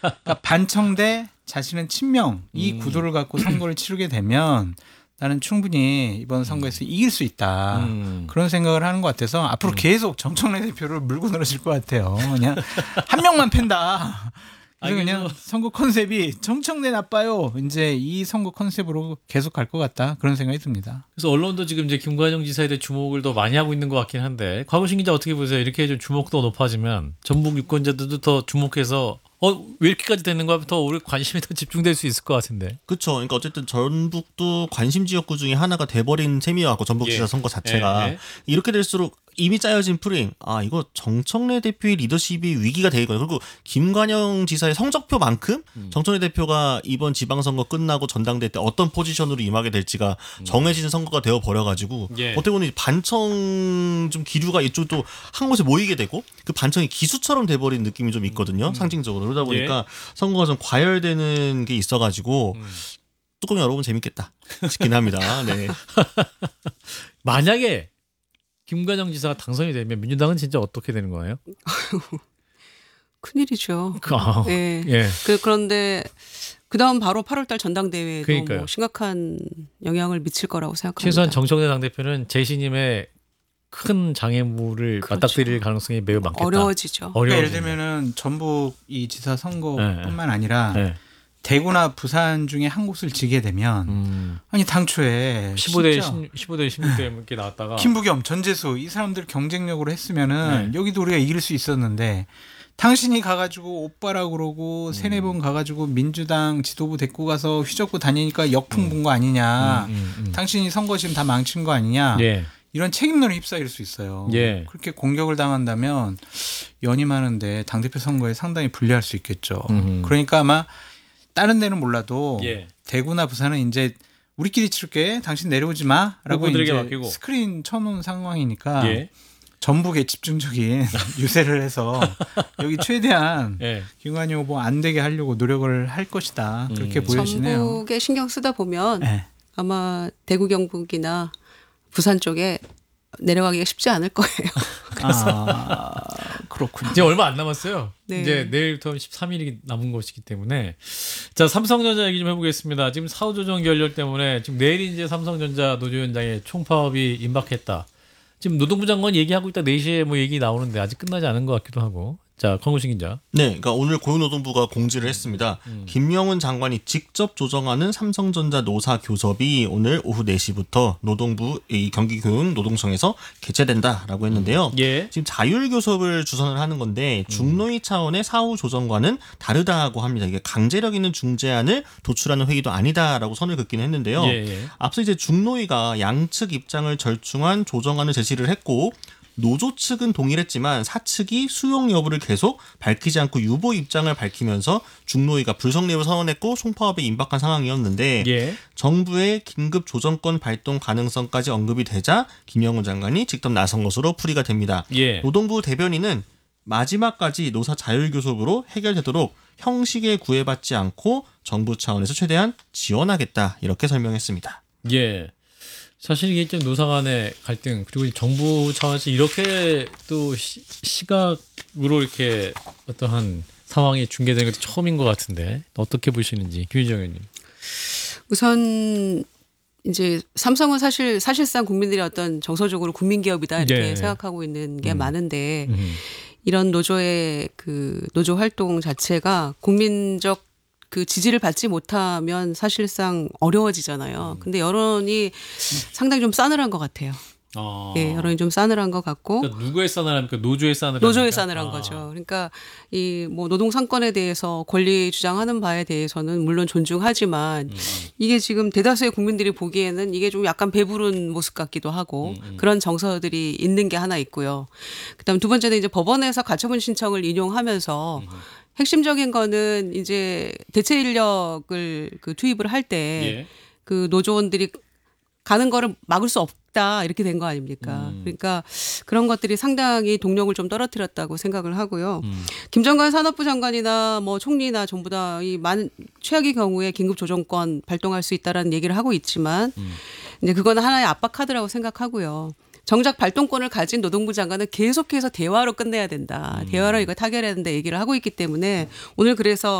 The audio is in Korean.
그러니까 반청 대 자신은 친명 이 구도를 갖고 선거를 치르게 되면 나는 충분히 이번 선거에서 이길 수 있다. 그런 생각을 하는 것 같아서 앞으로 계속 정청래 대표를 물고 늘어질 것 같아요. 그냥 한 명만 팬다. 그래서 그냥 선거 컨셉이 정청래 나빠요. 이제 이 선거 컨셉으로 계속 갈 것 같다. 그런 생각이 듭니다. 그래서 언론도 지금 이제 김관영 지사에 대해 주목을 더 많이 하고 있는 것 같긴 한데 곽우신 기자 어떻게 보세요? 이렇게 좀 주목도 높아지면 전북 유권자들도 더 주목해서 왜 이렇게까지 되는 거야? 더 우리 관심이 더 집중될 수 있을 것 같은데. 그렇죠. 그러니까 어쨌든 전북도 관심 지역구 중에 하나가 돼버린 셈이어갖고 전북지사 선거 자체가 이렇게 될수록 이미 짜여진 프레임. 이거 정청래 대표의 리더십이 위기가 되겠거든요. 그리고 김관영 지사의 성적표만큼 정청래 대표가 이번 지방선거 끝나고 전당대회 때 어떤 포지션으로 임하게 될지가 정해진 선거가 되어버려가지고 어떻게 보면 반청 좀 기류가 이쪽도 한 곳에 모이게 되고 그 반청이 기수처럼 돼버린 느낌이 좀 있거든요. 상징적으로. 그러다 보니까 선거가 좀 과열되는 게 있어가지고 뚜껑 열어보면 재밌겠다 싶긴 합니다. 네. 만약에 김관영 지사가 당선이 되면 민주당은 진짜 어떻게 되는 거예요? 큰일이죠. 네. 그런데 그다음 바로 8월달 전당대회에도 뭐 심각한 영향을 미칠 거라고 생각합니다. 최소한 정청래 당대표는 제시님의 큰 장애물을 맞닥뜨릴 가능성이 매우 많겠다. 어려워지죠. 그러니까 예를 들면은 전북 이 지사 선거뿐만 아니라 대구나 부산 중에 한 곳을 지게 되면 아니 당초에 15대 16대 이렇게 나왔다가 김부겸, 전재수 이 사람들 경쟁력으로 했으면은 여기도 우리가 이길 수 있었는데 당신이 가가지고 오빠라고 그러고 세네 번 가가지고 민주당 지도부 데리고 가서 휘젓고 다니니까 역풍 분 거 아니냐. 당신이 선거 지금 다 망친 거 아니냐. 이런 책임론에 휩싸일 수 있어요. 그렇게 공격을 당한다면 연임하는데 당대표 선거에 상당히 불리할 수 있겠죠. 그러니까 아마 다른 데는 몰라도 대구나 부산은 이제 우리끼리 치를게 당신 내려오지 마라고 이제 맡기고. 스크린 쳐놓은 상황이니까 전북에 집중적인 유세를 해서 여기 최대한 김관영 후보 안 되게 하려고 노력을 할 것이다. 그렇게 보여지네요. 전북에 신경 쓰다 보면 아마 대구 경북이나 부산 쪽에 내려가기가 쉽지 않을 거예요. 그렇군요. 이제 얼마 안 남았어요. 이제 내일부터 13일이 남은 것이기 때문에 자 삼성전자 얘기 좀 해보겠습니다. 지금 사후 조정 결렬 때문에 지금 내일 이제 삼성전자 노조위원장의 총파업이 임박했다. 지금 노동부 장관 얘기하고 있다 4시에 뭐 얘기 나오는데 아직 끝나지 않은 것 같기도 하고. 자, 권구신 기자. 네, 그러니까 오늘 고용노동부가 공지를 했습니다. 김명훈 장관이 직접 조정하는 삼성전자 노사 교섭이 오늘 오후 4시부터 노동부 이 경기교육노동청에서 개최된다라고 했는데요. 지금 자율 교섭을 주선을 하는 건데 중노위 차원의 사후 조정과는 다르다고 합니다. 이게 강제력 있는 중재안을 도출하는 회의도 아니다라고 선을 긋기는 했는데요. 앞서 이제 중노위가 양측 입장을 절충한 조정안을 제시를 했고. 노조 측은 동일했지만 사측이 수용 여부를 계속 밝히지 않고 유보 입장을 밝히면서 중노위가 불성립을 선언했고 총파업에 임박한 상황이었는데 정부의 긴급 조정권 발동 가능성까지 언급이 되자 김영훈 장관이 직접 나선 것으로 풀이가 됩니다. 노동부 대변인은 마지막까지 노사 자율교섭으로 해결되도록 형식에 구애받지 않고 정부 차원에서 최대한 지원하겠다 이렇게 설명했습니다. 사실 이게 좀 노사 간의 갈등 그리고 정부 차원에서 이렇게 또 시각으로 이렇게 어떠한 상황이 중계되는 것도 처음인 것 같은데 어떻게 보시는지 김유정 의원님. 우선 이제 삼성은 사실상 국민들이 어떤 정서적으로 국민기업이다 이렇게 생각하고 있는 게 많은데 이런 노조의 그 노조 활동 자체가 국민적 그 지지를 받지 못하면 사실상 어려워지잖아요. 근데 여론이 상당히 좀 싸늘한 것 같아요. 여론이 좀 싸늘한 것 같고. 그러니까 누구의 싸늘합니까? 노조의 싸늘합니까? 노조의 싸늘한 거죠. 그러니까 이 뭐 노동 상권에 대해서 권리 주장하는 바에 대해서는 물론 존중하지만 이게 지금 대다수의 국민들이 보기에는 이게 좀 약간 배부른 모습 같기도 하고 그런 정서들이 있는 게 하나 있고요. 그다음 두 번째는 이제 법원에서 가처분 신청을 인용하면서 핵심적인 거는 이제 대체 인력을 그 투입을 할 때 그 노조원들이 가는 거를 막을 수 없다 이렇게 된 거 아닙니까? 그러니까 그런 것들이 상당히 동력을 좀 떨어뜨렸다고 생각을 하고요. 김정관 산업부 장관이나 뭐 총리나 전부 다 이 최악의 경우에 긴급 조정권 발동할 수 있다라는 얘기를 하고 있지만 이제 그거는 하나의 압박 카드라고 생각하고요. 정작 발동권을 가진 노동부 장관은 계속해서 대화로 끝내야 된다. 대화로 이거 타결해야 된다 얘기를 하고 있기 때문에 오늘 그래서